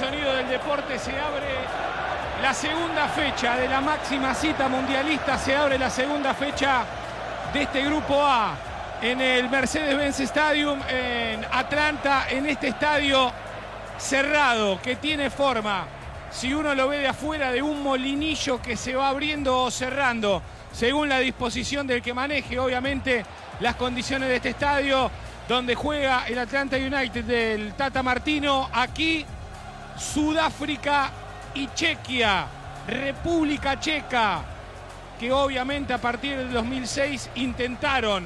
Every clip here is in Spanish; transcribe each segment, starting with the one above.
sonido del deporte. Se abre la segunda fecha de la máxima cita mundialista. Se abre la segunda fecha de este grupo A en el Mercedes-Benz Stadium en Atlanta, en este estadio cerrado que tiene forma, si uno lo ve de afuera, de un molinillo que se va abriendo o cerrando según la disposición del que maneje, obviamente, las condiciones de este estadio donde juega el Atlanta United del Tata Martino. Aquí Sudáfrica y Chequia, República Checa, que obviamente a partir del 2006 intentan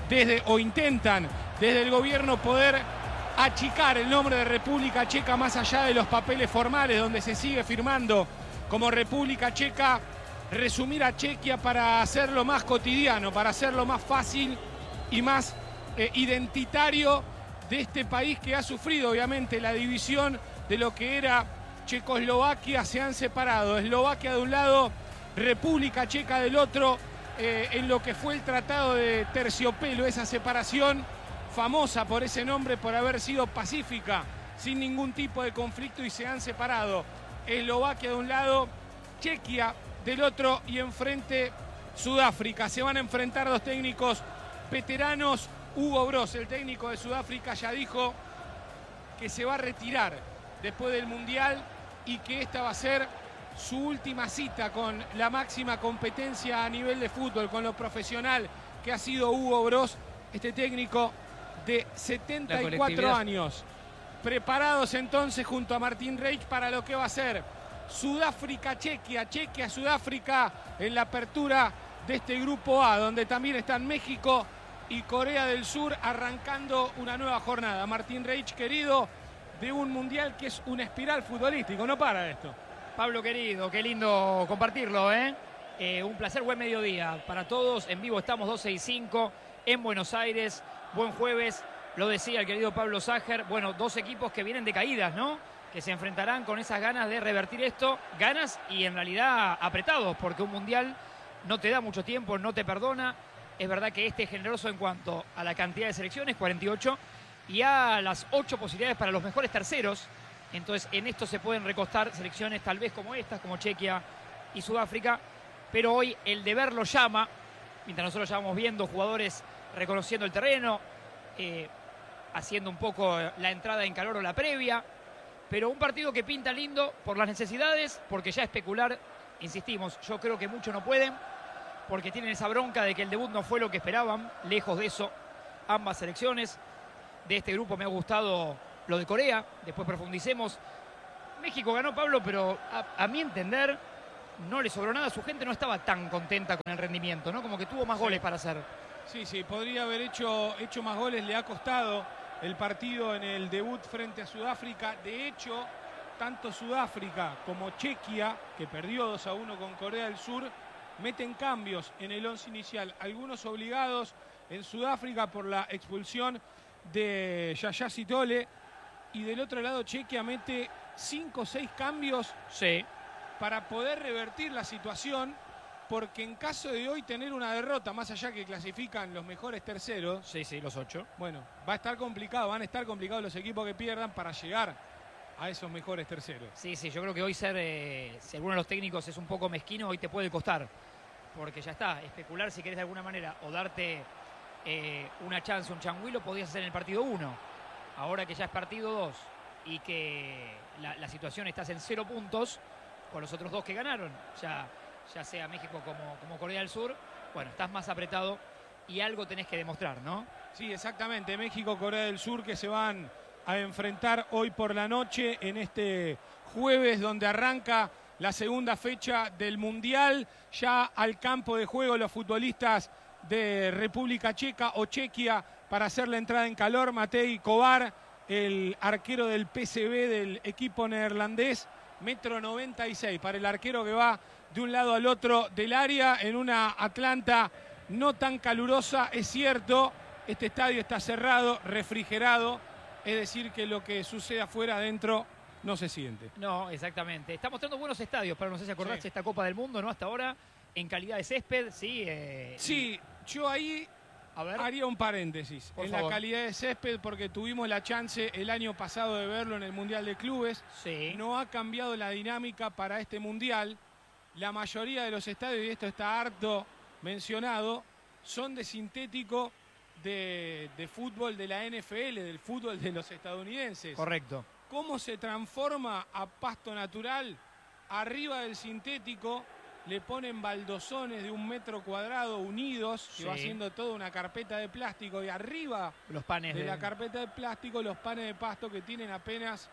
desde el gobierno poder achicar el nombre de República Checa más allá de los papeles formales donde se sigue firmando como República Checa, resumir a Chequia para hacerlo más cotidiano, para hacerlo más fácil y más identitario de este país que ha sufrido obviamente la división de lo que era Checoslovaquia. Se han separado, Eslovaquia de un lado, República Checa del otro, en lo que fue el Tratado de Terciopelo, esa separación famosa por ese nombre, por haber sido pacífica, sin ningún tipo de conflicto, y se han separado. Eslovaquia de un lado, Chequia del otro, y enfrente Sudáfrica. Se van a enfrentar dos técnicos veteranos. Hugo Broos, el técnico de Sudáfrica, ya dijo que se va a retirar después del Mundial y que esta va a ser su última cita con la máxima competencia a nivel de fútbol, con lo profesional que ha sido Hugo Broos, este técnico de 74 años. Preparados entonces junto a Martín Reich para lo que va a ser Sudáfrica-Chequia, Chequia-Sudáfrica en la apertura de este grupo A, donde también están México y Corea del Sur arrancando una nueva jornada. Martín Reich, querido, de un mundial que es una espiral futbolístico, no para esto. Pablo querido, qué lindo compartirlo, ¿eh? Un placer, buen mediodía para todos. En vivo estamos 12:05 en Buenos Aires. Buen jueves, lo decía el querido Pablo Sager. Bueno, dos equipos que vienen de caídas, ¿no? Que se enfrentarán con esas ganas de revertir esto. Ganas y en realidad apretados, porque un mundial no te da mucho tiempo, no te perdona. Es verdad que este es generoso en cuanto a la cantidad de selecciones, 48, y a las 8 posibilidades para los mejores terceros. Entonces, en esto se pueden recostar selecciones tal vez como estas, como Chequia y Sudáfrica. Pero hoy el deber lo llama, mientras nosotros ya vamos viendo jugadores reconociendo el terreno, haciendo un poco la entrada en calor o la previa. Pero un partido que pinta lindo por las necesidades, porque ya especular, insistimos, yo creo que muchos no pueden, porque tienen esa bronca de que el debut no fue lo que esperaban. Lejos de eso, ambas selecciones. De este grupo me ha gustado lo de Corea, después profundicemos. México ganó, Pablo, pero a mi entender no le sobró nada. Su gente no estaba tan contenta con el rendimiento, ¿no? Como que tuvo más goles para hacer. Sí, podría haber hecho más goles. Le ha costado el partido en el debut frente a Sudáfrica. De hecho, tanto Sudáfrica como Chequia, que perdió 2-1 con Corea del Sur, meten cambios en el once inicial. Algunos obligados en Sudáfrica por la expulsión de Yaya Sitole. Y del otro lado Chequia mete 5 o 6 cambios para poder revertir la situación, porque en caso de hoy tener una derrota, más allá que clasifican los mejores terceros, los 8, bueno, van a estar complicados los equipos que pierdan para llegar a esos mejores terceros. Sí, yo creo que hoy ser, si alguno de los técnicos es un poco mezquino, hoy te puede costar, porque ya está, especular si querés de alguna manera o darte una chance, un changüí, lo podías hacer en el partido 1. Ahora que ya es partido 2 y que la situación estás en 0 puntos con los otros dos que ganaron, ya sea México como Corea del Sur, bueno, estás más apretado y algo tenés que demostrar, ¿no? Sí, exactamente. México, Corea del Sur, que se van a enfrentar hoy por la noche en este jueves donde arranca la segunda fecha del Mundial. Ya al campo de juego los futbolistas de República Checa o Chequia para hacer la entrada en calor. Matej Kovar, el arquero del PSV del equipo neerlandés, 1,96 m para el arquero que va de un lado al otro del área en una Atlanta no tan calurosa. Es cierto, este estadio está cerrado, refrigerado, es decir que lo que sucede afuera adentro no se siente. No, exactamente. Está mostrando buenos estadios, pero no sé si acordaste esta Copa del Mundo, ¿no? Hasta ahora, en calidad de césped, Sí, yo ahí A ver. Haría un paréntesis Por en favor. la calidad de césped porque tuvimos la chance el año pasado de verlo en el Mundial de Clubes. Sí. No ha cambiado la dinámica para este Mundial. La mayoría de los estadios, y esto está harto mencionado, son de sintético de fútbol de la NFL, del fútbol de los estadounidenses. Correcto. ¿Cómo se transforma a pasto natural? Arriba del sintético le ponen baldosones de 1 metro cuadrado unidos, que Sí. va haciendo toda una carpeta de plástico, y arriba Los panes de la carpeta de plástico los panes de pasto que tienen apenas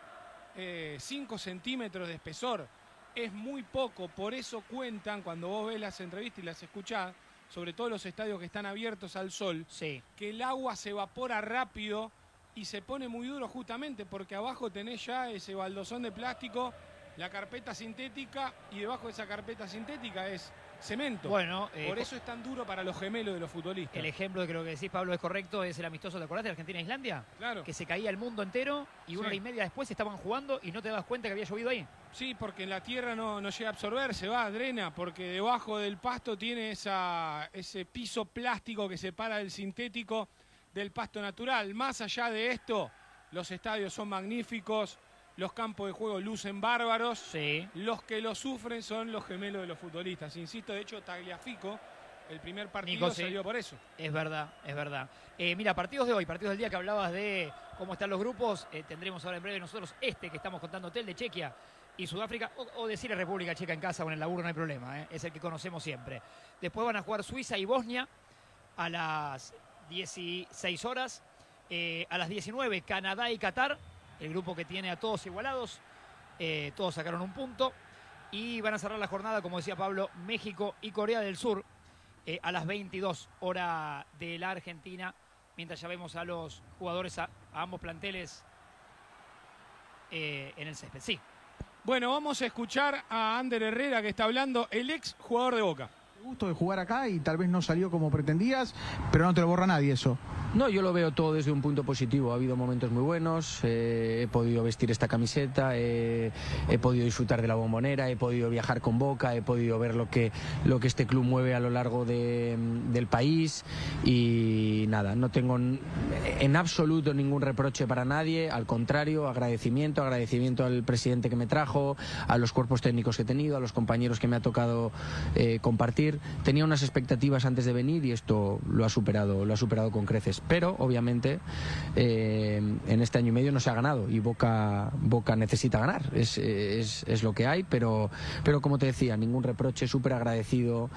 5 centímetros de espesor. Es muy poco, por eso cuentan, cuando vos ves las entrevistas y las escuchás, sobre todo los estadios que están abiertos al sol, Sí. que el agua se evapora rápido y se pone muy duro justamente porque abajo tenés ya ese baldosón de plástico, la carpeta sintética, y debajo de esa carpeta sintética es cemento. Bueno, por eso es tan duro para los gemelos de los futbolistas. el ejemplo de que lo que decís, Pablo, es correcto, es el amistoso, ¿te acordás de Argentina-Islandia? Claro. Que se caía el mundo entero y una Sí. hora y media después estaban jugando y no te das cuenta que había llovido ahí. Sí, porque en la tierra no llega a absorber, se va, drena, porque debajo del pasto tiene ese piso plástico que separa el sintético del pasto natural. Más allá de esto, los estadios son magníficos, los campos de juego lucen bárbaros. Sí. Los que lo sufren son los gemelos de los futbolistas. Insisto, de hecho, Tagliafico, el primer partido Nico, sí. salió por eso. Es verdad, es verdad. Mira, partidos de hoy, partidos del día que hablabas de cómo están los grupos, tendremos ahora en breve nosotros que estamos contándote, el de Chequia y Sudáfrica, o decir República Checa en casa o en el laburo, no hay problema, es el que conocemos siempre. Después van a jugar Suiza y Bosnia a las 16 horas. A las 19, Canadá y Qatar, el grupo que tiene a todos igualados, todos sacaron un punto. Y van a cerrar la jornada, como decía Pablo, México y Corea del Sur a las 22 hora de la Argentina, mientras ya vemos a los jugadores, a ambos planteles en el césped. Sí. Bueno, vamos a escuchar a Ander Herrera, que está hablando, el ex jugador de Boca. Gusto de jugar acá y tal vez no salió como pretendías, pero no te lo borra nadie eso. No, yo lo veo todo desde un punto positivo. Ha habido momentos muy buenos, he podido vestir esta camiseta, he podido disfrutar de la Bombonera, he podido viajar con Boca, he podido ver lo que este club mueve a lo largo del país, y nada, no tengo en absoluto ningún reproche para nadie, al contrario, agradecimiento al presidente que me trajo, a los cuerpos técnicos que he tenido, a los compañeros que me ha tocado compartir. Tenía unas expectativas antes de venir y esto lo ha superado con creces. Pero obviamente en este año y medio no se ha ganado y Boca necesita ganar, es lo que hay, pero como te decía, ningún reproche, súper agradecido,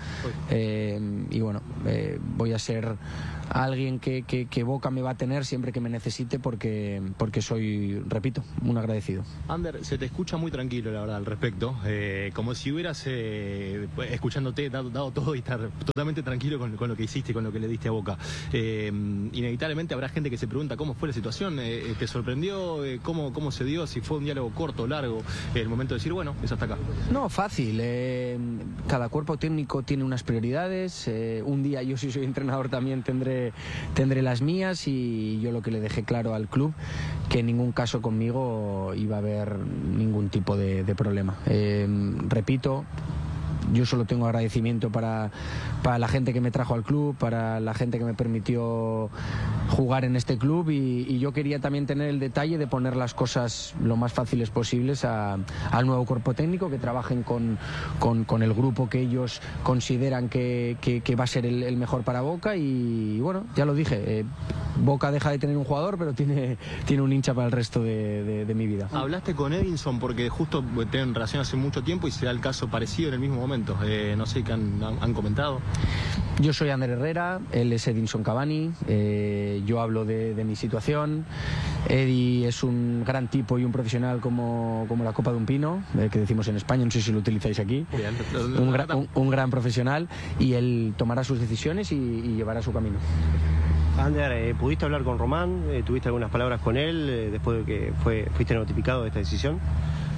y bueno, voy a ser alguien que Boca me va a tener siempre que me necesite porque soy, repito, un agradecido. Ander, se te escucha muy tranquilo, la verdad, al respecto, como si hubieras, escuchándote, dado todo y estar totalmente tranquilo con lo que hiciste, con lo que le diste a Boca. Inevitablemente habrá gente que se pregunta cómo fue la situación, ¿te sorprendió? ¿Cómo se dio? Si fue un diálogo corto o largo, el momento de decir, bueno, es hasta acá. No, fácil. Cada cuerpo técnico tiene unas prioridades. Un día yo, si soy entrenador, también tendré las mías, y yo lo que le dejé claro al club, que en ningún caso conmigo iba a haber ningún tipo de problema. Repito, yo solo tengo agradecimiento para la gente que me trajo al club, para la gente que me permitió jugar en este club, y yo quería también tener el detalle de poner las cosas lo más fáciles posibles al nuevo cuerpo técnico, que trabajen con el grupo que ellos consideran que va a ser el mejor para Boca, y bueno, ya lo dije, Boca deja de tener un jugador, pero tiene un hincha para el resto de mi vida. Hablaste con Edinson porque justo tienen relación hace mucho tiempo y se da el caso parecido en el mismo momento. No sé qué han comentado. Yo soy Ander Herrera, él es Edinson Cavani, yo hablo de mi situación. Eddie es un gran tipo y un profesional como la copa de un pino, que decimos en España, no sé si lo utilizáis aquí. Bien, un gran profesional, y él tomará sus decisiones y llevará su camino. Ander, ¿pudiste hablar con Román? ¿Tuviste algunas palabras con él después de que fuiste notificado de esta decisión?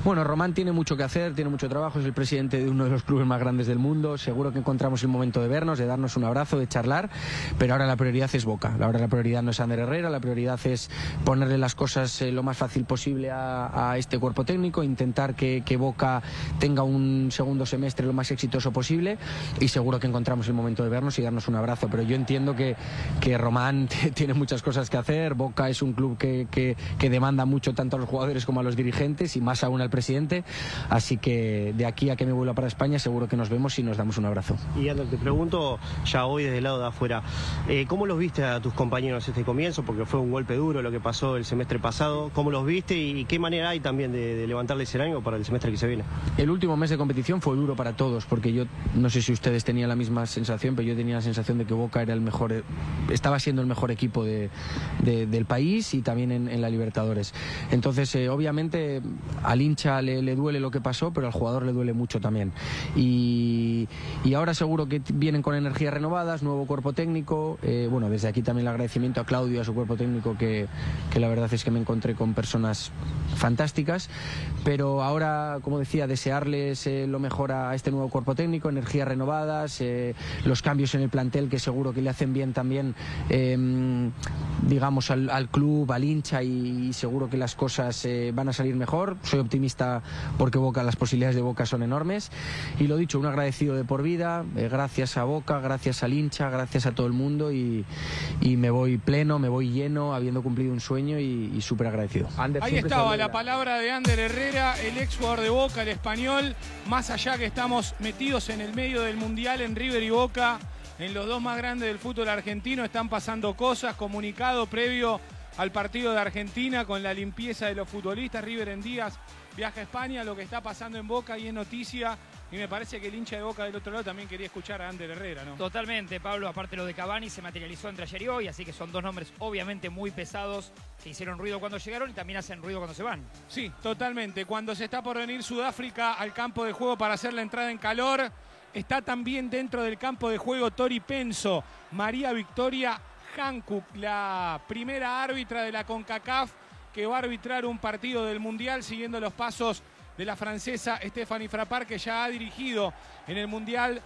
Bueno, Román tiene mucho que hacer, tiene mucho trabajo, es el presidente de uno de los clubes más grandes del mundo. Seguro que encontramos el momento de vernos, de darnos un abrazo, de charlar, pero ahora la prioridad es Boca. Ahora la prioridad no es Ander Herrera, la prioridad es ponerle las cosas lo más fácil posible a este cuerpo técnico, intentar que Boca tenga un segundo semestre lo más exitoso posible, y seguro que encontramos el momento de vernos y darnos un abrazo. Pero yo entiendo que Román tiene muchas cosas que hacer. Boca es un club que demanda mucho tanto a los jugadores como a los dirigentes, y más aún al presidente, así que de aquí a que me vuelva para España seguro que nos vemos y nos damos un abrazo. Y Ander, te pregunto ya hoy desde el lado de afuera, ¿cómo los viste a tus compañeros este comienzo? Porque fue un golpe duro lo que pasó el semestre pasado. ¿Cómo los viste y qué manera hay también de levantarles el ánimo para el semestre que se viene? El último mes de competición fue duro para todos, porque yo no sé si ustedes tenían la misma sensación, pero yo tenía la sensación de que Boca era el mejor, estaba siendo el mejor equipo del país, y también en la Libertadores. Entonces, obviamente al hincha le duele lo que pasó, pero al jugador le duele mucho también. Y ahora seguro que vienen con energías renovadas, nuevo cuerpo técnico. Bueno, desde aquí también el agradecimiento a Claudio y a su cuerpo técnico, que la verdad es que me encontré con personas fantásticas. Pero ahora, como decía, desearles lo mejor a este nuevo cuerpo técnico, energías renovadas, los cambios en el plantel que seguro que le hacen bien también, digamos, al club, al hincha, y seguro que las cosas van a salir mejor. Soy optimista porque las posibilidades de Boca son enormes, y lo dicho, un agradecido de por vida, gracias a Boca, gracias al hincha, gracias a todo el mundo, y me voy pleno, me voy lleno, habiendo cumplido un sueño, y súper agradecido. Ahí estaba la palabra de Ander Herrera, el ex jugador de Boca, el español. Más allá que estamos metidos en el medio del Mundial, en River y Boca, en los dos más grandes del fútbol argentino, están pasando cosas. Comunicado previo al partido de Argentina con la limpieza de los futbolistas. River en días viaja a España. Lo que está pasando en Boca y es noticia, y me parece que el hincha de Boca del otro lado también quería escuchar a Ander Herrera, ¿no? Totalmente, Pablo. Aparte, lo de Cavani se materializó entre ayer y hoy, así que son dos nombres obviamente muy pesados que hicieron ruido cuando llegaron y también hacen ruido cuando se van. Sí, totalmente. Cuando se está por venir Sudáfrica al campo de juego para hacer la entrada en calor, está también dentro del campo de juego Tori Penso, María Victoria Hancock, la primera árbitra de la CONCACAF, que va a arbitrar un partido del Mundial siguiendo los pasos de la francesa Stéphanie Frappart, que ya ha dirigido en el Mundial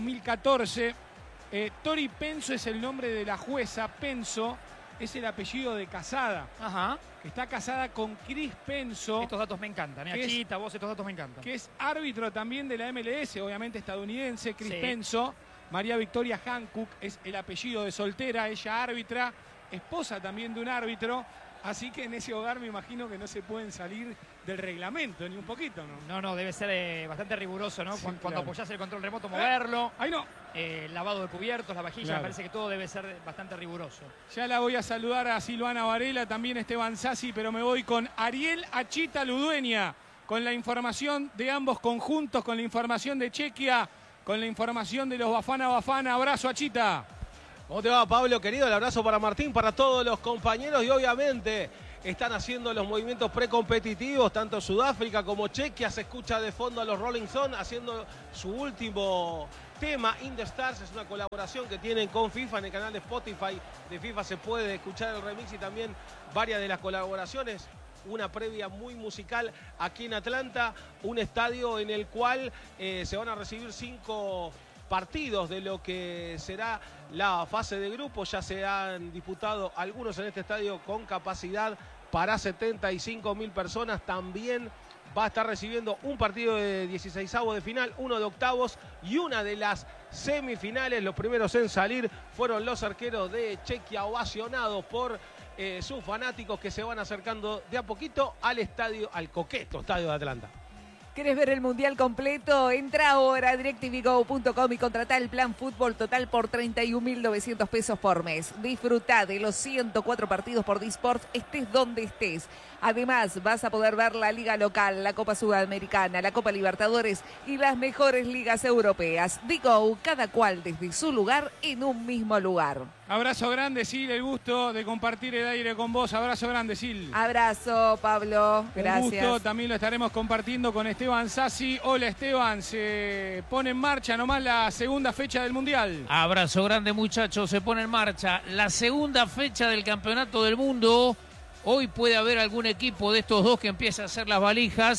2014. Tori Penso es el nombre de la jueza. Penso es el apellido de casada. Ajá. Que está casada con Chris Penso. Estos datos me encantan, Achita, vos, estos datos me encantan. Que es árbitro también de la MLS, obviamente estadounidense. Chris Sí. Penso. María Victoria Hancock es el apellido de soltera, ella árbitra, esposa también de un árbitro. Así que en ese hogar me imagino que no se pueden salir del reglamento ni un poquito, ¿no? No, debe ser bastante riguroso, ¿no? Sí, Cuando claro. apoyás el control remoto, moverlo. Ahí no. Lavado de cubiertos, la vajilla, Claro. me parece que todo debe ser bastante riguroso. Ya la voy a saludar a Silvana Varela, también Esteban Sassi, pero me voy con Ariel Achita Ludueña, con la información de ambos conjuntos, con la información de Chequia, con la información de los Bafana Bafana. Abrazo, Achita. ¿Cómo te va, Pablo, querido? El abrazo para Martín, para todos los compañeros, y obviamente están haciendo los movimientos precompetitivos, tanto Sudáfrica como Chequia. Se escucha de fondo a los Rolling Stones haciendo su último tema, In the Stars. Es una colaboración que tienen con FIFA en el canal de Spotify de FIFA. Se puede escuchar el remix y también varias de las colaboraciones. Una previa muy musical aquí en Atlanta, un estadio en el cual se van a recibir 5 partidos de lo que será la fase de grupos. Ya se han disputado algunos en este estadio con capacidad para 75.000 personas. También va a estar recibiendo un partido de 16avos de final, uno de octavos y una de las semifinales. Los primeros en salir fueron los arqueros de Chequia, ovacionados por sus fanáticos, que se van acercando de a poquito al estadio, al coqueto estadio de Atlanta. ¿Querés ver el Mundial completo? Entra ahora a DirecTVGo.com y contratá el plan fútbol total por 31.900 pesos por mes. Disfrutá de los 104 partidos por Disport, estés donde estés. Además, vas a poder ver la Liga Local, la Copa Sudamericana, la Copa Libertadores y las mejores ligas europeas. Digo, cada cual desde su lugar en un mismo lugar. Abrazo grande, Sil, el gusto de compartir el aire con vos. Abrazo grande, Sil. Abrazo, Pablo. Gracias. Un gusto, también lo estaremos compartiendo con Esteban Sassi. Hola, Esteban, se pone en marcha nomás la segunda fecha del Mundial. Abrazo grande, muchachos, se pone en marcha la segunda fecha del Campeonato del Mundo. Hoy puede haber algún equipo de estos dos que empiece a hacer las valijas.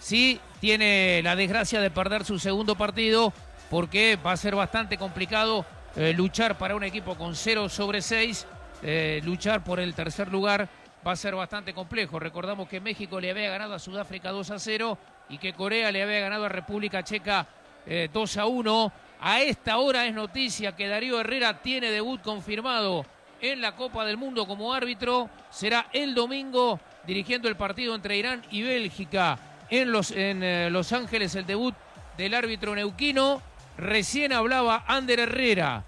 sí tiene la desgracia de perder su segundo partido, porque va a ser bastante complicado luchar para un equipo con 0/6, luchar por el tercer lugar va a ser bastante complejo. Recordamos que México le había ganado a Sudáfrica 2-0 y que Corea le había ganado a República Checa 2-1. A esta hora es noticia que Darío Herrera tiene debut confirmado en la Copa del Mundo como árbitro. Será el domingo dirigiendo el partido entre Irán y Bélgica en Los Ángeles, el debut del árbitro neuquino. Recién hablaba Ander Herrera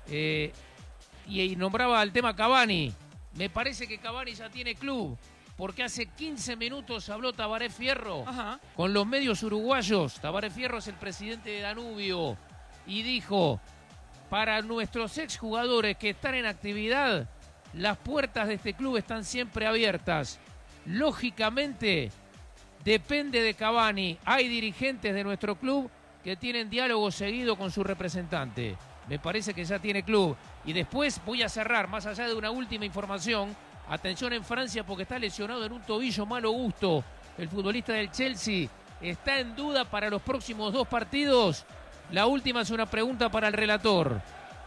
y nombraba al tema Cavani. Me parece que Cavani ya tiene club, porque hace 15 minutos habló Tabaré Fierro con los medios uruguayos. Tabaré Fierro es el presidente de Danubio y dijo: para nuestros exjugadores que están en actividad, las puertas de este club están siempre abiertas. Lógicamente, depende de Cavani. Hay dirigentes de nuestro club que tienen diálogo seguido con su representante. Me parece que ya tiene club. Y después voy a cerrar, más allá de una última información. Atención en Francia, porque está lesionado en un tobillo malo gusto. El futbolista del Chelsea está en duda para los próximos 2 partidos. La última es una pregunta para el relator.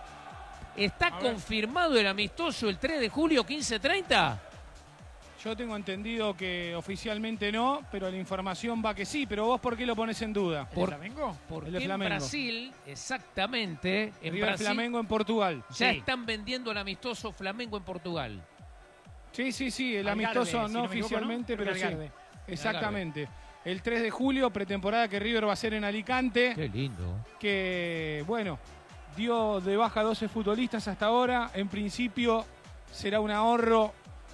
¿Está confirmado el amistoso el 3 de julio, 15:30? Yo tengo entendido que oficialmente no, pero la información va que sí. Pero vos, ¿por qué lo pones en duda? ¿El de Flamengo? Porque el de en Flamengo. Brasil, exactamente, en River Brasil, Flamengo en Portugal. ya están vendiendo el amistoso Flamengo en Portugal. Sí, el Algarve, amistoso si no no me equivoco, oficialmente, ¿no? pero sí. Algarve. Exactamente. El 3 de julio, pretemporada que River va a hacer en Alicante. Qué lindo. Que, bueno, dio de baja 12 futbolistas hasta ahora. En principio será un ahorro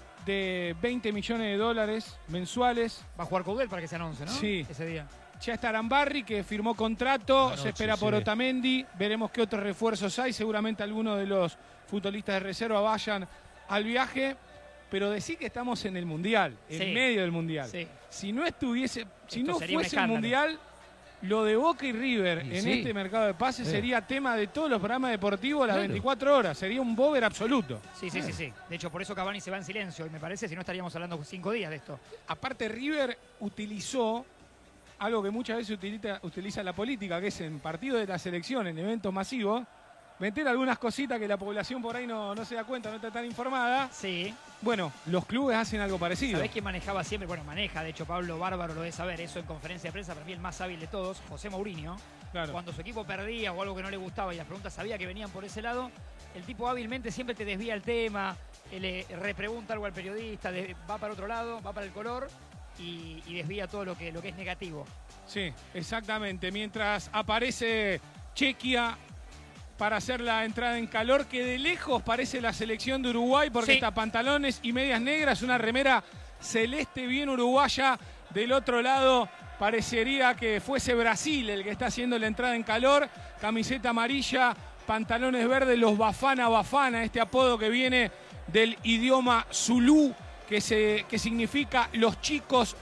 de $20 millones mensuales. Va a jugar Coudet para que se anuncie, ¿no? Sí. Ese día. Ya está Arambarri, que firmó contrato. Anoche, se espera por sí. Otamendi. Veremos qué otros refuerzos hay. Seguramente algunos de los futbolistas de reserva vayan al viaje. Pero decir que estamos en el Mundial, en medio del Mundial. Sí. Si no estuviese, si Esto no sería un fuese el escándalo. Mundial, lo de Boca y River Y en sí. este mercado de pases Sí. sería tema de todos los programas deportivos las Claro. 24 horas. Sería un bober absoluto. Sí. De hecho, por eso Cavani se va en silencio. Y me parece, si no estaríamos hablando 5 días de esto. Aparte, River utilizó algo que muchas veces utiliza la política, que es en partidos de la selección, en eventos masivos, meter algunas cositas que la población por ahí no se da cuenta, no está tan informada. Sí. Bueno, los clubes hacen algo parecido. ¿Sabés quién manejaba siempre? Bueno, maneja, de hecho, Pablo Bárbaro lo debe saber, eso en conferencia de prensa, para mí el más hábil de todos, José Mourinho. Claro. Cuando su equipo perdía o algo que no le gustaba y las preguntas sabía que venían por ese lado, el tipo hábilmente siempre te desvía el tema, le repregunta algo al periodista, va para otro lado, va para el color y desvía todo lo que es negativo. Sí, exactamente. Mientras aparece Chequia para hacer la entrada en calor, que de lejos parece la selección de Uruguay, porque Sí. está pantalones y medias negras, una remera celeste bien uruguaya. Del otro lado parecería que fuese Brasil el que está haciendo la entrada en calor. Camiseta amarilla, pantalones verdes, los Bafana, este apodo que viene del idioma zulú, que significa los chicos,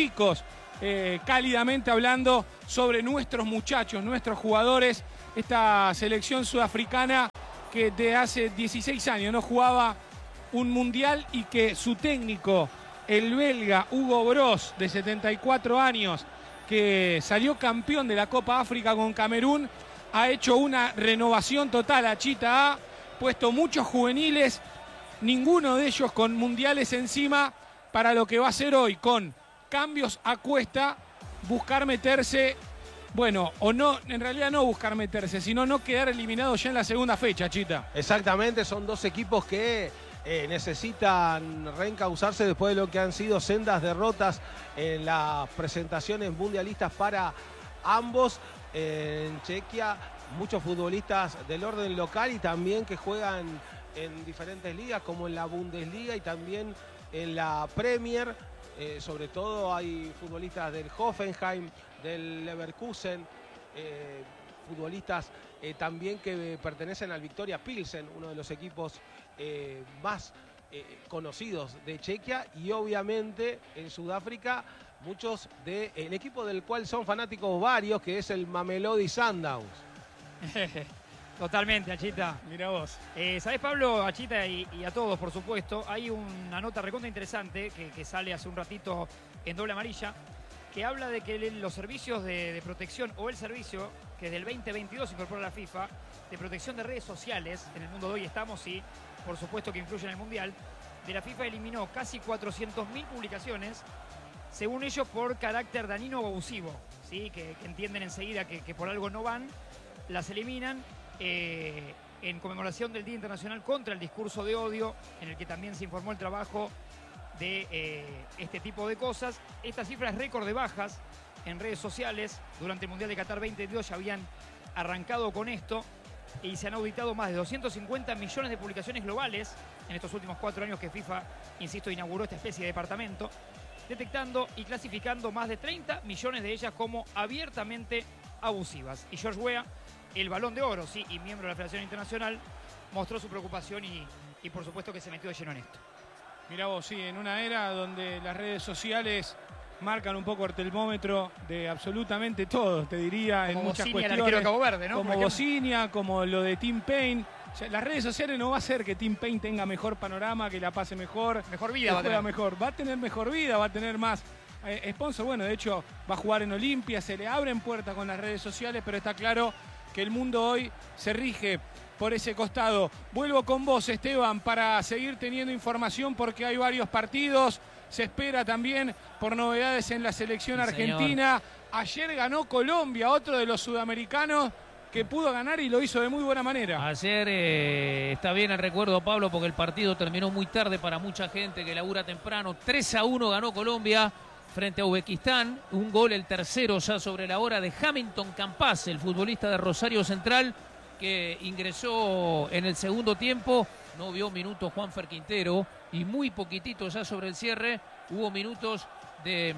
cálidamente hablando sobre nuestros muchachos, nuestros jugadores. Esta selección sudafricana que de hace 16 años no jugaba un mundial y que su técnico, el belga Hugo Broos, de 74 años, que salió campeón de la Copa África con Camerún, ha hecho una renovación total. Achita ha puesto muchos juveniles, ninguno de ellos con mundiales encima, para lo que va a ser hoy, con cambios a cuesta, buscar meterse. Bueno, o no, en realidad no buscar meterse, sino no quedar eliminado ya en la segunda fecha, Chita. Exactamente, son dos equipos que necesitan reencauzarse después de lo que han sido sendas derrotas en las presentaciones mundialistas para ambos. En Chequia, muchos futbolistas del orden local y también que juegan en diferentes ligas, como en la Bundesliga y también en la Premier. Sobre todo hay futbolistas del Hoffenheim, del Leverkusen, futbolistas también que pertenecen al Victoria Pilsen, uno de los equipos más conocidos de Chequia, y obviamente en Sudáfrica muchos del equipo del cual son fanáticos varios, que es el Mamelodi Sundowns. Totalmente, Achita. Mira vos. ¿Sabés, Pablo, Achita y a todos, por supuesto? Hay una nota recontra interesante que sale hace un ratito en doble amarilla. que habla de que los servicios de protección, o el servicio que desde el 2022 incorpora la FIFA, de protección de redes sociales, en el mundo de hoy estamos, y por supuesto que influye en el Mundial, de la FIFA eliminó casi 400.000 publicaciones, según ellos por carácter dañino o abusivo, ¿sí? Que entienden enseguida que por algo no van, las eliminan en conmemoración del Día Internacional contra el Discurso de Odio, en el que también se informó el trabajo de este tipo de cosas. Esta cifra es récord de bajas en redes sociales. Durante el Mundial de Qatar 2022 ya habían arrancado con esto y se han auditado más de 250 millones de publicaciones globales en estos últimos 4 años que FIFA, insisto, inauguró esta especie de departamento, detectando y clasificando más de 30 millones de ellas como abiertamente abusivas. Y George Weah, el Balón de Oro, sí, y miembro de la Federación Internacional, mostró su preocupación y por supuesto que se metió de lleno en esto. Mirá vos, sí, en una era donde las redes sociales marcan un poco el termómetro de absolutamente todo, te diría, como en muchas Bocinia, cuestiones. el arquero de Cabo Verde, ¿no? Como Bocinia, como lo de Tim Payne. O sea, las redes sociales no va a hacer que Tim Payne tenga mejor panorama, que la pase mejor. Mejor vida va a tener. mejor. Va a tener mejor vida, va a tener más sponsor. Bueno, de hecho, va a jugar en Olimpia, se le abren puertas con las redes sociales, pero está claro que el mundo hoy se rige por ese costado. Vuelvo con vos, Esteban, para seguir teniendo información porque hay varios partidos. Se espera también por novedades en la selección argentina. Señor. Ayer ganó Colombia, otro de los sudamericanos que pudo ganar y lo hizo de muy buena manera. Ayer está bien el recuerdo, Pablo, porque el partido terminó muy tarde para mucha gente que labura temprano. 3-1 ganó Colombia frente a Uzbekistán. Un gol, el tercero ya sobre la hora, de Hamilton Campas, el futbolista de Rosario Central, que ingresó en el segundo tiempo. No vio minutos Juanfer Quintero y muy poquitito ya sobre el cierre hubo minutos de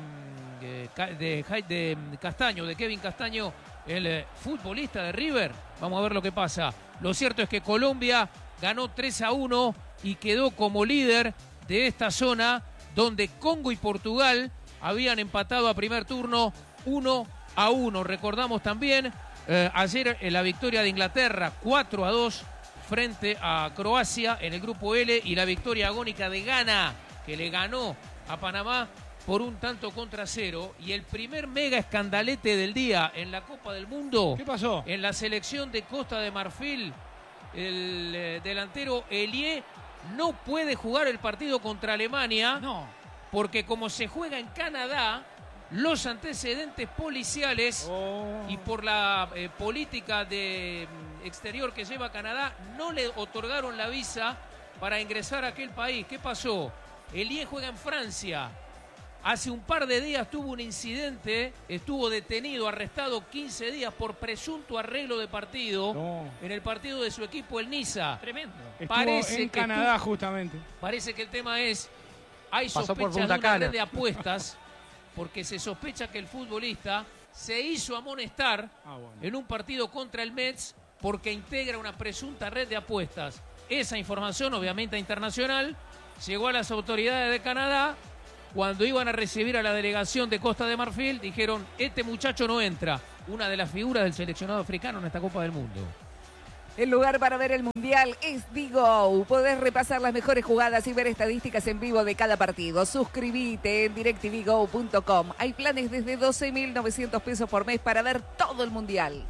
Castaño, de Kevin Castaño, el futbolista de River. Vamos a ver lo que pasa. Lo cierto es que Colombia ganó 3-1 y quedó como líder de esta zona, donde Congo y Portugal habían empatado a primer turno 1-1. Recordamos también ayer la victoria de Inglaterra 4-2 frente a Croacia en el grupo L, y la victoria agónica de Ghana, que le ganó a Panamá por 1-0. Y el primer mega escandalete del día en la Copa del Mundo. ¿Qué pasó? En la selección de Costa de Marfil, el delantero Elie no puede jugar el partido contra Alemania. No. Porque como se juega en Canadá, los antecedentes policiales y por la política de exterior que lleva Canadá, no le otorgaron la visa para ingresar a aquel país. ¿Qué pasó? Elie juega en Francia. Hace un par de días tuvo un incidente, estuvo detenido, arrestado 15 días por presunto arreglo de partido en el partido de su equipo, el Niza. Tremendo. Estuvo en Canadá, justamente. Parece que el tema es, hay Pasó por sospechas de Punta una Cana. red de apuestas, porque se sospecha que el futbolista se hizo amonestar en un partido contra el Metz porque integra una presunta red de apuestas. Esa información, obviamente internacional, llegó a las autoridades de Canadá. Cuando iban a recibir a la delegación de Costa de Marfil, dijeron, este muchacho no entra. Una de las figuras del seleccionado africano en esta Copa del Mundo. El lugar para ver el Mundial es Digo. Podés repasar las mejores jugadas y ver estadísticas en vivo de cada partido. Suscríbete en directvgo.com. Hay planes desde 12.900 pesos por mes para ver todo el Mundial.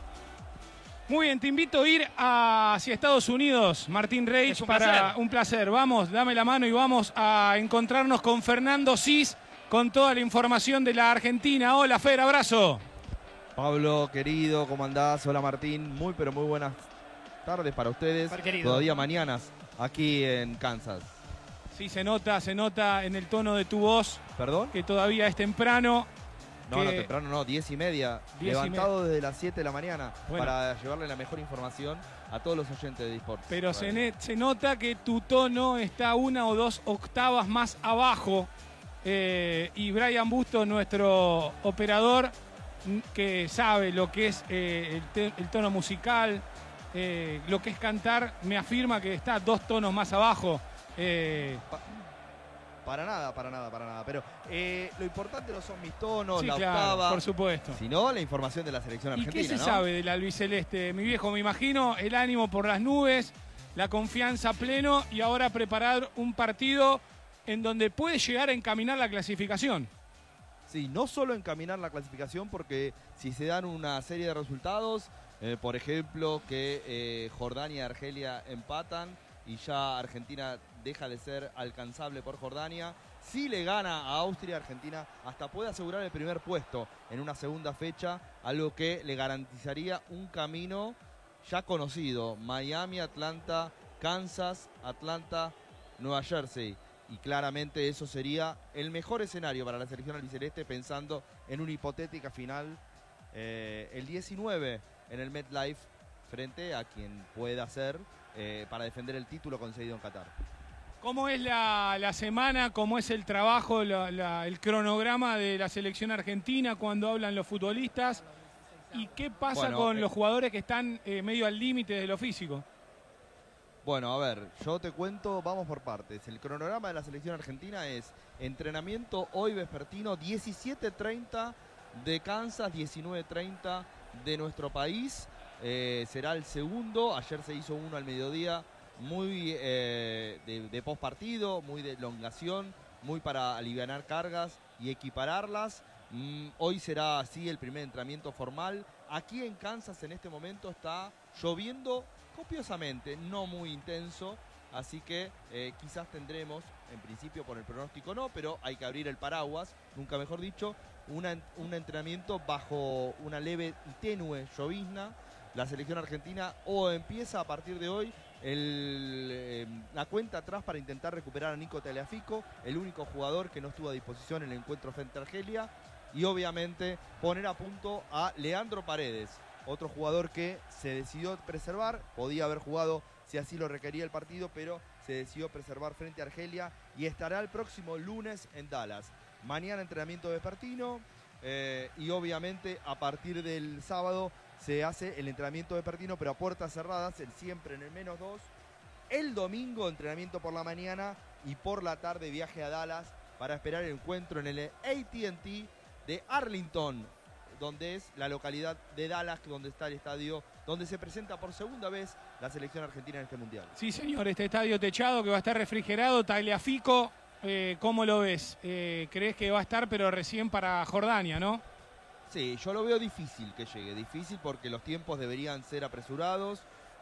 Muy bien, te invito a ir hacia Estados Unidos, Martín Reich, para un placer. Vamos, dame la mano y vamos a encontrarnos con Fernando Cis con toda la información de la Argentina. Hola, Fer, abrazo. Pablo, querido, ¿cómo andás? Hola, Martín. Muy, pero muy buenas tardes para ustedes. Todavía mañanas aquí en Kansas. Sí, se nota en el tono de tu voz. ¿Perdón? Que todavía es temprano. No, temprano no, 10:30. 10:30. Levantado desde las 7 de la mañana Bueno, para llevarle la mejor información a todos los oyentes de eSports. Pero se nota que tu tono está 1 o 2 octavas más abajo. Y Brian Busto, nuestro operador, que sabe lo que es el tono musical, lo que es cantar, me afirma que está 2 tonos más abajo. Para nada. Pero lo importante no son mis tonos, Sí, la claro, octava. por supuesto. Sino la información de la selección ¿Y argentina, qué se ¿no? sabe del albiceleste? Mi viejo, me imagino el ánimo por las nubes, la confianza pleno y ahora preparar un partido en donde puede llegar a encaminar la clasificación. Sí, no solo encaminar la clasificación, porque si se dan una serie de resultados, por ejemplo, que Jordania y Argelia empatan y ya Argentina deja de ser alcanzable por Jordania. Si le gana a Austria, Argentina hasta puede asegurar el primer puesto en una segunda fecha, algo que le garantizaría un camino ya conocido: Miami, Atlanta, Kansas, Atlanta, Nueva Jersey. Y claramente eso sería el mejor escenario para la selección albiceleste, pensando en una hipotética final el 19 en el MetLife frente a quien pueda ser para defender el título concedido en Qatar. ¿Cómo es la semana? ¿Cómo es el trabajo, el cronograma de la selección argentina cuando hablan los futbolistas? ¿Y qué pasa con los jugadores que están medio al límite de lo físico? Bueno, a ver, yo te cuento, vamos por partes. El cronograma de la selección argentina es entrenamiento hoy vespertino, 17:30 de Kansas, 19:30 de nuestro país. Será el segundo. Ayer se hizo uno al mediodía, muy de post partido, muy de elongación, muy para alivianar cargas y equipararlas. Hoy será así el primer entrenamiento formal. Aquí en Kansas en este momento está lloviendo copiosamente, no muy intenso, así que quizás tendremos, en principio por el pronóstico no, pero hay que abrir el paraguas, nunca mejor dicho, un entrenamiento bajo una leve y tenue llovizna. La selección argentina empieza a partir de hoy la cuenta atrás para intentar recuperar a Nico Tagliafico, el único jugador que no estuvo a disposición en el encuentro frente a Argelia, y obviamente poner a punto a Leandro Paredes, otro jugador que se decidió preservar, podía haber jugado si así lo requería el partido, pero se decidió preservar frente a Argelia y estará el próximo lunes en Dallas. Mañana entrenamiento vespertino y obviamente a partir del sábado se hace el entrenamiento vespertino, pero a puertas cerradas, siempre en el -2. El domingo entrenamiento por la mañana y por la tarde viaje a Dallas para esperar el encuentro en el AT&T de Arlington, donde es la localidad de Dallas, donde está el estadio, donde se presenta por segunda vez la selección argentina en este mundial. Sí, señor, este estadio techado que va a estar refrigerado. Tagliafico, ¿cómo lo ves? ¿Crees que va a estar, pero recién para Jordania, no? Sí, yo lo veo difícil que llegue, difícil porque los tiempos deberían ser apresurados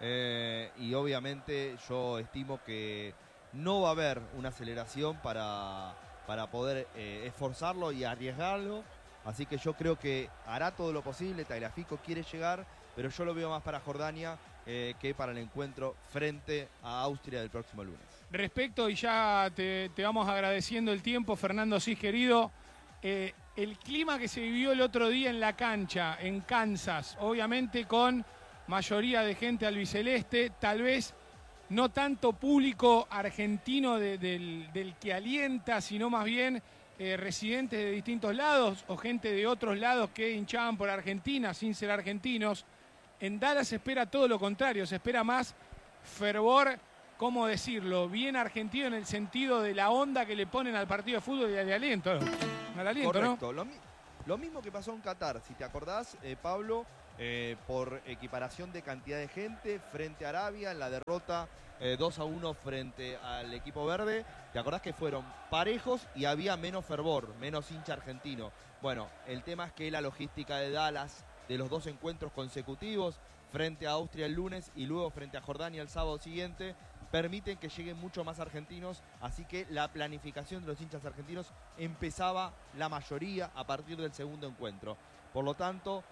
y obviamente yo estimo que no va a haber una aceleración para poder esforzarlo y arriesgarlo. Así que yo creo que hará todo lo posible. Tagliafico quiere llegar, pero yo lo veo más para Jordania que para el encuentro frente a Austria del próximo lunes. Respecto, y ya te vamos agradeciendo el tiempo, Fernando Cis, querido, el clima que se vivió el otro día en la cancha, en Kansas, obviamente con mayoría de gente albiceleste, tal vez no tanto público argentino del que alienta, sino más bien residentes de distintos lados o gente de otros lados que hinchaban por Argentina sin ser argentinos. En Dallas se espera todo lo contrario, se espera más fervor, ¿cómo decirlo? Bien argentino en el sentido de la onda que le ponen al partido de fútbol y de aliento. Al aliento, correcto, ¿no? Lo mismo que pasó en Qatar, si te acordás, Pablo, por equiparación de cantidad de gente frente a Arabia en la derrota 2-1 frente al equipo verde. ¿Te acordás que fueron parejos y había menos fervor, menos hincha argentino? Bueno, el tema es que la logística de Dallas, de los dos encuentros consecutivos, frente a Austria el lunes y luego frente a Jordania el sábado siguiente, permiten que lleguen mucho más argentinos, así que la planificación de los hinchas argentinos empezaba la mayoría a partir del segundo encuentro. Por lo tanto,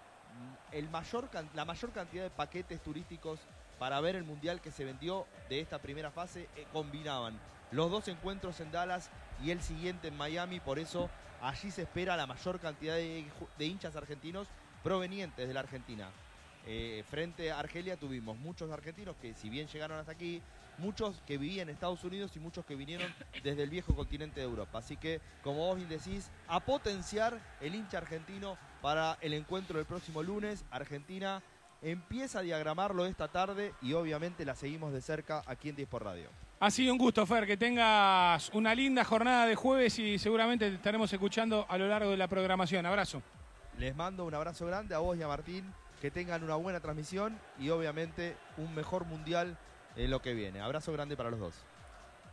la mayor cantidad de paquetes turísticos para ver el mundial que se vendió de esta primera fase combinaban los dos encuentros en Dallas y el siguiente en Miami. Por eso allí se espera la mayor cantidad de hinchas argentinos provenientes de la Argentina. Frente a Argelia tuvimos muchos argentinos que, si bien llegaron hasta aquí, muchos que vivían en Estados Unidos y muchos que vinieron desde el viejo continente de Europa. Así que, como vos bien decís, a potenciar el hincha argentino para el encuentro del próximo lunes. Argentina empieza a diagramarlo esta tarde y obviamente la seguimos de cerca aquí en Disport Radio. Ha sido un gusto, Fer, que tengas una linda jornada de jueves y seguramente te estaremos escuchando a lo largo de la programación. Abrazo. Les mando un abrazo grande a vos y a Martín, que tengan una buena transmisión y obviamente un mejor mundial en lo que viene. Abrazo grande para los dos.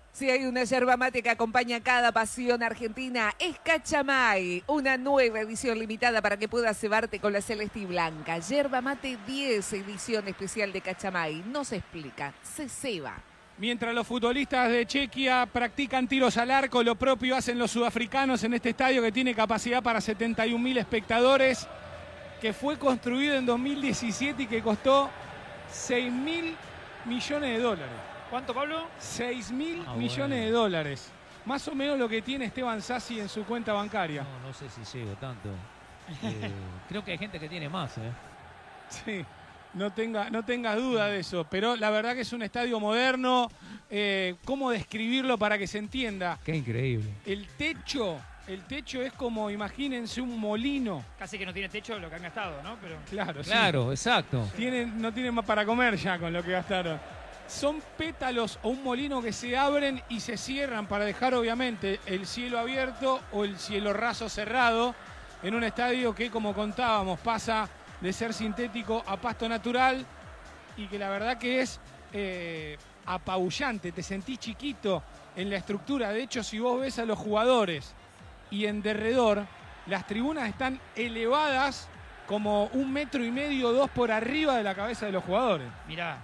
Si hay una yerba mate que acompaña cada pasión argentina, es Cachamay, una nueva edición limitada para que puedas cebarte con la celeste y blanca. Yerba mate 10, edición especial de Cachamay. No se explica, se ceba. Mientras los futbolistas de Chequia practican tiros al arco, lo propio hacen los sudafricanos en este estadio que tiene capacidad para 71.000 espectadores, que fue construido en 2017 y que costó 6.000 millones de dólares. ¿Cuánto, Pablo? 6.000 millones de dólares. Más o menos lo que tiene Esteban Sassi en su cuenta bancaria. No sé si llego tanto. Creo que hay gente que tiene más, Sí, no tengas duda de eso. Pero la verdad que es un estadio moderno. ¿Cómo describirlo para que se entienda? Qué increíble. El techo es como, imagínense, un molino. Casi que no tiene techo lo que han gastado, ¿no? Pero... Claro, sí. Exacto. No tienen más para comer ya con lo que gastaron. Son pétalos o un molino que se abren y se cierran para dejar obviamente el cielo abierto o el cielo raso cerrado en un estadio que, como contábamos, pasa de ser sintético a pasto natural y que la verdad que es apabullante. Te sentís chiquito en la estructura. De hecho, si vos ves a los jugadores y en derredor, las tribunas están elevadas como 1,5 metros, 2 por arriba de la cabeza de los jugadores. Mirá.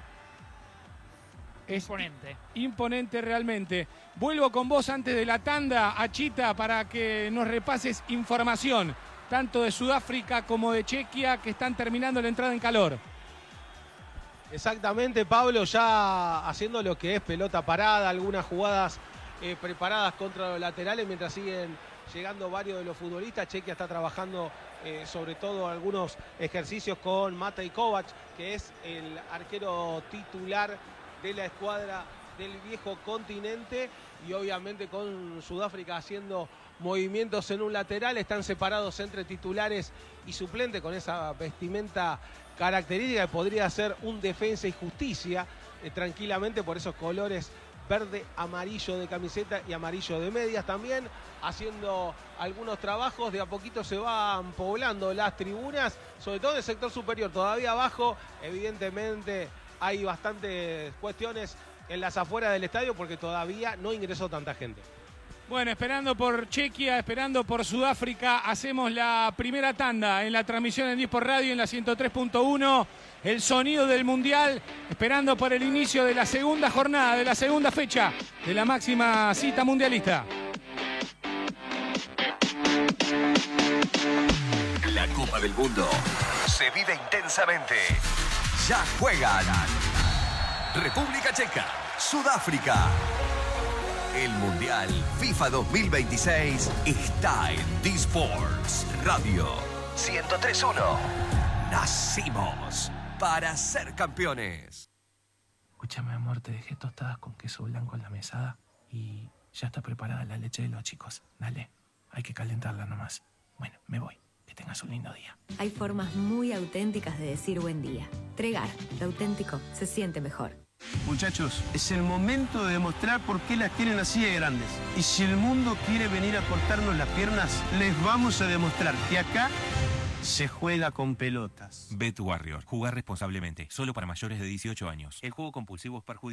Es imponente. Imponente realmente. Vuelvo con vos antes de la tanda, Achita, para que nos repases información, tanto de Sudáfrica como de Chequia, que están terminando la entrada en calor. Exactamente, Pablo, ya haciendo lo que es pelota parada, algunas jugadas preparadas contra los laterales, mientras siguen llegando varios de los futbolistas. Chequia está trabajando sobre todo algunos ejercicios con Matej Kovač, que es el arquero titular de la escuadra del viejo continente, y obviamente con Sudáfrica haciendo movimientos en un lateral. Están separados entre titulares y suplentes con esa vestimenta característica que podría ser un Defensa y Justicia tranquilamente, por esos colores verde, amarillo de camiseta y amarillo de medias. También haciendo algunos trabajos, de a poquito se van poblando las tribunas, sobre todo en el sector superior. Todavía abajo, evidentemente, hay bastantes cuestiones en las afueras del estadio porque todavía no ingresó tanta gente. Bueno, esperando por Chequia, esperando por Sudáfrica, hacemos la primera tanda en la transmisión en Disport Radio en la 103.1, el sonido del Mundial, esperando por el inicio de la segunda jornada, de la segunda fecha de la máxima cita mundialista. La Copa del Mundo se vive intensamente. Ya juegan República Checa, Sudáfrica. El Mundial FIFA 2026 está en D-Sports Radio 103.1. Nacimos para ser campeones. Escúchame, amor, te dejé tostadas con queso blanco en la mesada y ya está preparada la leche de los chicos. Dale, hay que calentarla nomás. Bueno, me voy. Que tengas un lindo día. Hay formas muy auténticas de decir buen día. Tregar, lo auténtico se siente mejor. Muchachos, es el momento de demostrar por qué las tienen así de grandes. Y si el mundo quiere venir a cortarnos las piernas, les vamos a demostrar que acá se juega con pelotas. Bet Warrior. Jugar responsablemente. Solo para mayores de 18 años. El juego compulsivo es perjudicial.